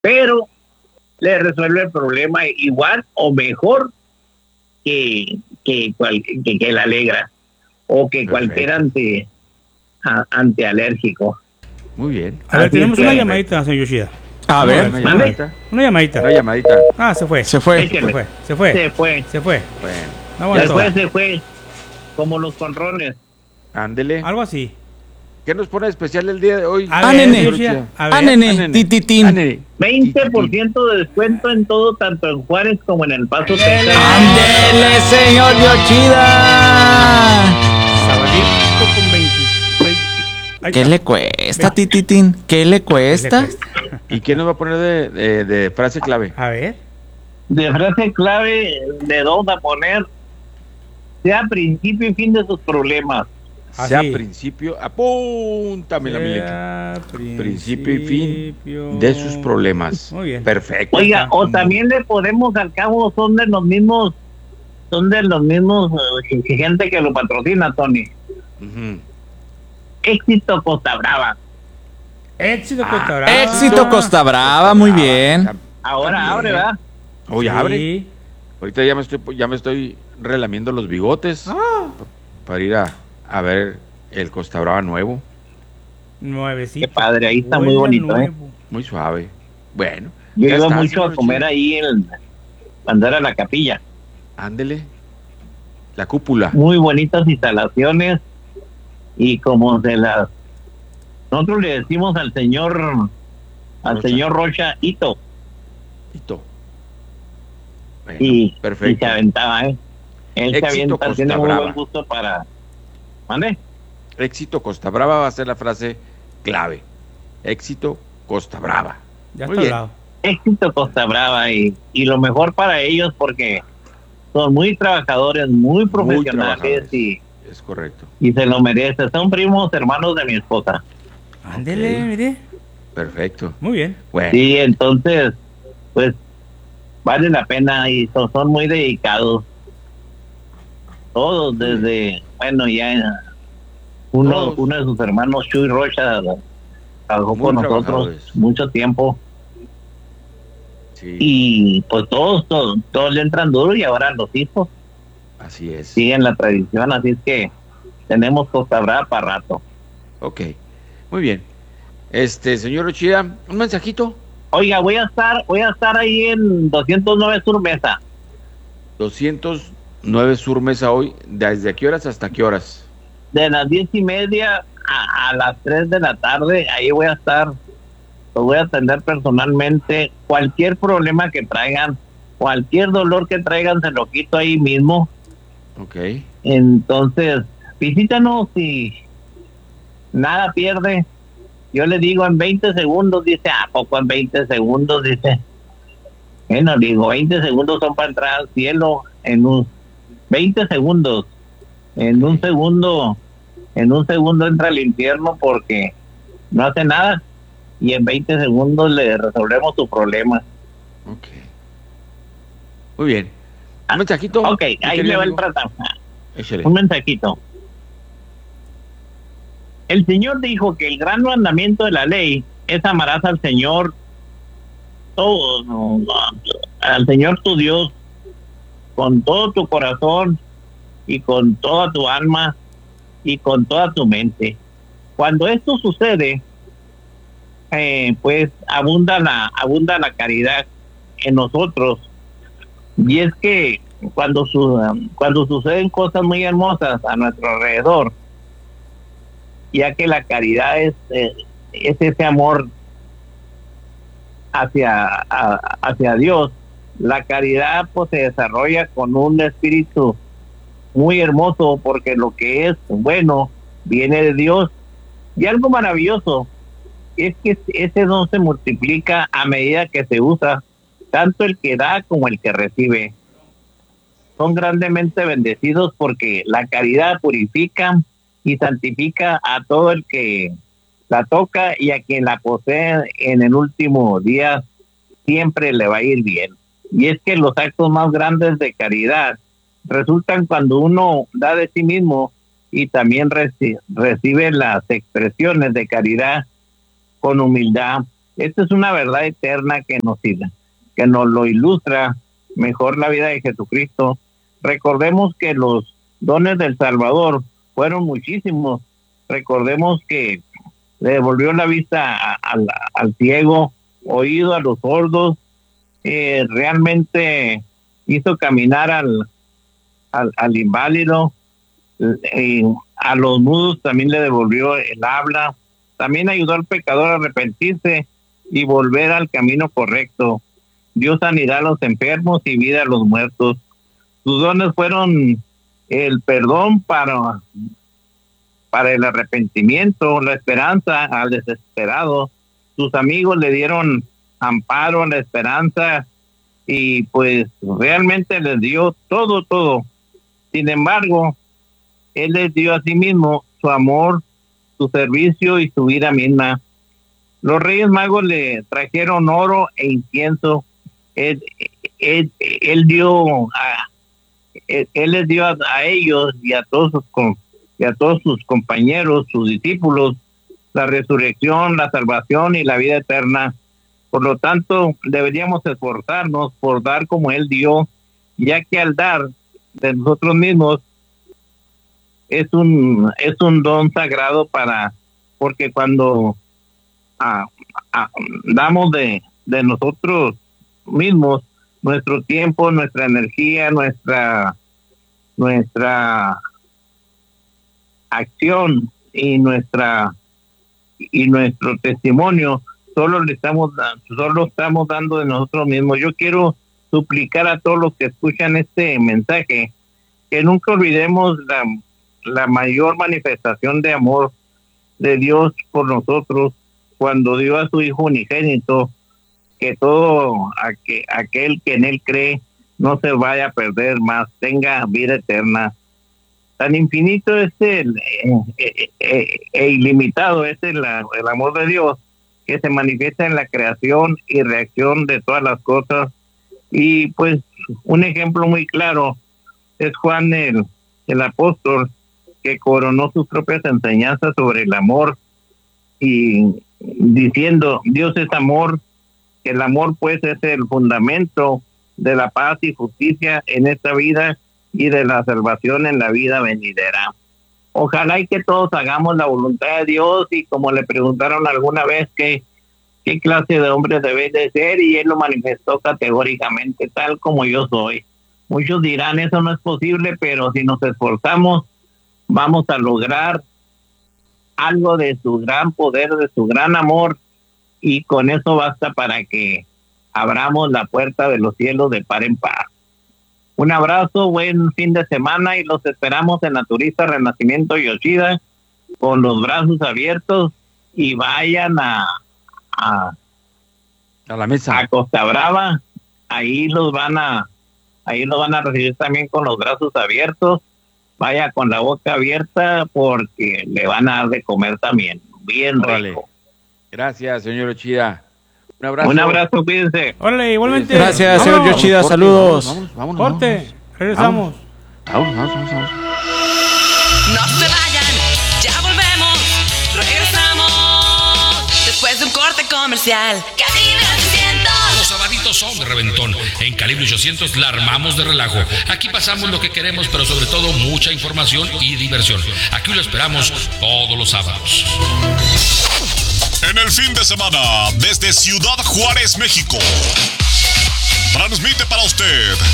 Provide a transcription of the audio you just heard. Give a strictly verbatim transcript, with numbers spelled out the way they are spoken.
pero le resuelve el problema igual o mejor que, que, cual, que, que la alegra o que Perfecto. cualquier ante, a, antialérgico. Muy bien. A ver, Así tenemos una llamadita, señor Yoshida. A ver, una llamadita. Una llamadita. Una llamadita. Ah, se fue. Se fue. Se fue. Se fue. Se fue. Se fue. Bueno. No Después se fue. Como los conrones. Ándele. Algo así. ¿Qué nos pone especial el día de hoy? A nene. A nene. Tititín. veinte por ciento de descuento en todo, tanto en Juárez como en El Paso, Texas. ¡Ándele, señor Yoshida! Sabadito con veinte. ¿Qué le cuesta, Tititín? ¿Qué le cuesta? ¿Y quién nos va a poner de, de, de frase clave? A ver. De frase clave, ¿de dónde a poner? Sea principio y fin de sus problemas. Ah, sea sí. principio, apúntame la milenia. Principio y fin de sus problemas. Muy bien. Perfecto. Oiga, o también le podemos, al cabo, son de los mismos, son de los mismos uh, gente que lo patrocina, Tony. Uh-huh. Éxito Costa Brava. Éxito Costa Brava. Ah, éxito Costa Brava, muy bien. Ahora también. Abre, ¿verdad? Hoy sí. abre. Ahorita ya me estoy, ya me estoy relamiendo los bigotes ah. para ir a, a ver el Costa Brava nuevo. Nuevecito. Qué padre, ahí está muy bonito, ¿eh? Muy suave. Bueno. Yo iba está, mucho a comer chido. ahí en, cuando era la capilla. Ándele. La cúpula. Muy bonitas instalaciones y como de las nosotros le decimos al señor al Rocha. señor Rocha Hito. Hito. Bueno, y, perfecto. y se aventaba, ¿eh? Él Éxito se avienta, Costa tiene muy buen gusto para... ¿Mande? Éxito Costa Brava va a ser la frase clave. Éxito Costa Brava. Ya muy está bien. Hablado. Éxito Costa Brava y, y lo mejor para ellos porque son muy trabajadores, muy profesionales muy trabajadores. y... Es correcto. Y se lo merece. Son primos hermanos de mi esposa. Ándele, okay. mire. Perfecto. Muy bien. Bueno. Sí, entonces, pues, vale la pena y son, son muy dedicados. Todos desde, bueno, ya uno, todos. uno de sus hermanos, Chuy Rocha, trabajó muy con nosotros mucho tiempo. Sí. Y pues todos, todos, todos le entran duro y ahora los hijos. Así es. Siguen la tradición, así es que tenemos Costa Brava para rato. Ok, muy bien. Este, señor Yoshida, un mensajito. Oiga, voy a estar, voy a estar ahí en doscientos nueve Sur Mesa. doscientos nueve Sur Mesa hoy, ¿desde qué horas hasta qué horas? De las diez y media a, a las tres de la tarde, ahí voy a estar. Los voy a atender personalmente. Cualquier problema que traigan, cualquier dolor que traigan, se lo quito ahí mismo. Ok. Entonces, visítanos y nada pierde. Yo le digo en veinte segundos, dice, ¿a poco en veinte segundos? Dice, bueno, digo, veinte segundos son para entrar al cielo en un veinte segundos. En un segundo, en un segundo entra al infierno porque no hace nada y en veinte segundos le resolvemos su problema. Ok. Muy bien. ¿Un mensajito? Ok, ahí le va el tratamiento. Un mensajito. El Señor dijo que el gran mandamiento de la ley es amarás al Señor, todo, no, al Señor tu Dios, con todo tu corazón y con toda tu alma y con toda tu mente. Cuando esto sucede, eh, pues abunda la, abunda la caridad en nosotros. Y es que cuando su, cuando suceden cosas muy hermosas a nuestro alrededor, ya que la caridad es, eh, es ese amor hacia, a, hacia Dios, la caridad pues se desarrolla con un espíritu muy hermoso porque lo que es bueno viene de Dios. Y algo maravilloso es que ese don se multiplica a medida que se usa, tanto el que da como el que recibe. Son grandemente bendecidos porque la caridad purifica y santifica a todo el que la toca y a quien la posee en el último día siempre le va a ir bien. Y es que los actos más grandes de caridad resultan cuando uno da de sí mismo y también reci- recibe las expresiones de caridad con humildad Esta es una verdad eterna que nos, que nos lo ilustra mejor la vida de Jesucristo. Recordemos que los dones del Salvador fueron muchísimos. Recordemos que le devolvió la vista a, a, al, al ciego, oído a los sordos, eh, realmente hizo caminar al, al, al inválido, eh, a los mudos también le devolvió el habla, también ayudó al pecador a arrepentirse y volver al camino correcto. Dio sanidad a los enfermos y vida a los muertos. Sus dones fueron el perdón para, para el arrepentimiento, la esperanza al desesperado. Sus amigos le dieron amparo, la esperanza, y pues realmente les dio todo, todo. Sin embargo, Él les dio a sí mismo su amor, su servicio y su vida misma. Los Reyes Magos le trajeron oro e incienso. Él, él, él dio a, él, él les dio a, a ellos y a todos sus y a todos sus compañeros, sus discípulos, la resurrección, la salvación y la vida eterna. Por lo tanto, deberíamos esforzarnos por dar como Él dio, ya que al dar de nosotros mismos es un es un don sagrado, para porque cuando ah, ah, damos de, de nosotros mismos, nuestro tiempo, nuestra energía, nuestra nuestra acción y nuestra y nuestro testimonio, solo le estamos solo estamos dando de nosotros mismos. Yo quiero suplicar a todos los que escuchan este mensaje que nunca olvidemos la, la mayor manifestación de amor de Dios por nosotros, cuando dio a su Hijo unigénito, que todo aquel, aquel que en Él cree no se vaya a perder, más tenga vida eterna. Tan infinito es el eh, eh, e ilimitado es el, el amor de Dios, que se manifiesta en la creación y reacción de todas las cosas. Y pues un ejemplo muy claro es Juan el, el apóstol, que coronó sus propias enseñanzas sobre el amor y diciendo: Dios es amor, que el amor pues es el fundamento de la paz y justicia en esta vida y de la salvación en la vida venidera. Ojalá y que todos hagamos la voluntad de Dios, y como le preguntaron alguna vez que qué clase de hombre debe de ser, y Él lo manifestó categóricamente: tal como yo soy. Muchos dirán, eso no es posible, pero si nos esforzamos, vamos a lograr algo de su gran poder, de su gran amor, y con eso basta para que abramos la puerta de los cielos de par en par. Un abrazo, buen fin de semana, y los esperamos en la Turista Renacimiento Yoshida con los brazos abiertos, y vayan a a, a la mesa, a Costa Brava. Ahí los van a ahí los van a recibir también con los brazos abiertos. Vaya con la boca abierta, porque le van a dar de comer también bien Órale. rico. Gracias, señor Yoshida. Un abrazo. Un abrazo, cuídense. Órale, igualmente. Gracias, Vámonos. señor Yoshida, saludos. Vámonos, vámonos, Corte, vámonos. regresamos. Vamos, vamos, vamos, vamos. No se vayan, ya volvemos, regresamos después de un corte comercial. Calibre ochocientos. Los sabaditos son de reventón. En Calibre ochocientos la armamos de relajo. Aquí pasamos lo que queremos, pero sobre todo mucha información y diversión. Aquí lo esperamos todos los sábados. En el fin de semana, desde Ciudad Juárez, México, transmite para usted